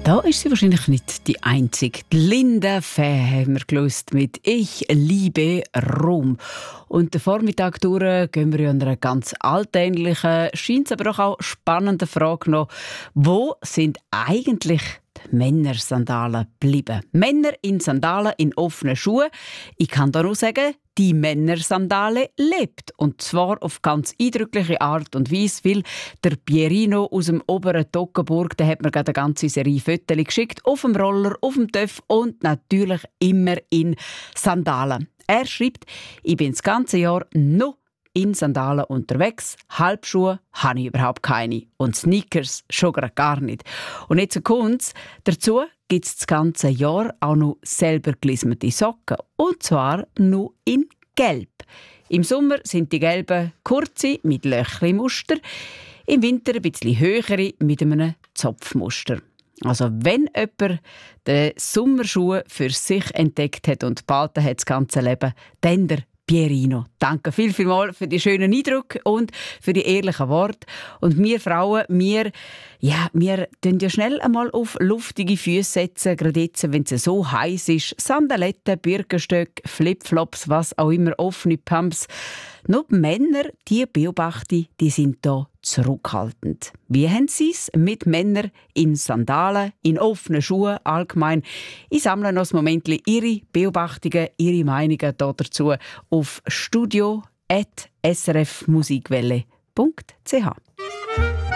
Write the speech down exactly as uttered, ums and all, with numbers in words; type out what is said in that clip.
Da ist sie wahrscheinlich nicht die einzige. Die Linda Fäh haben wir gelöst mit «Ich liebe Rom». Und den Vormittag durch gehen wir in einer ganz altähnlichen, scheint aber auch spannenden Frage noch. Wo sind eigentlich die Männersandalen geblieben? Männer in Sandalen, in offenen Schuhen. Ich kann da nur sagen, die Männersandale lebt. Und zwar auf ganz eindrückliche Art und Weise, weil der Pierino aus dem oberen Toggenburg, der hat mir gerade eine ganze Serie Fotos geschickt, auf dem Roller, auf dem Töff und natürlich immer in Sandalen. Er schreibt, ich bin das ganze Jahr noch in Sandalen unterwegs. Halbschuhe habe ich überhaupt keine. Und Sneakers schon gar nicht. Und jetzt kommt's. Dazu gibt es das ganze Jahr auch noch selber gelismete Socken. Und zwar nur in Gelb. Im Sommer sind die gelben kurze mit Löchli-Muster. Im Winter ein bisschen höhere mit einem Zopfmuster. Also wenn jemand den Sommerschuh für sich entdeckt hat und behalten hat das ganze Leben, dann der Pierino. Danke viel, viel mal für die schönen Eindrücke und für die ehrlichen Worte. Und wir Frauen, wir, ja, wir tun ja schnell einmal auf luftige Füße setzen, gerade jetzt, wenn es so heiß ist. Sandaletten, Birkenstöcke, Flipflops, was auch immer, offene Pumps. Nur die Männer, die beobachte, die sind da zurückhaltend. Wie haben sie es mit Männern in Sandalen, in offenen Schuhen allgemein? Ich sammle noch ein Moment ihre Beobachtungen, ihre Meinungen dazu auf studio at s r f musikwelle punkt c h.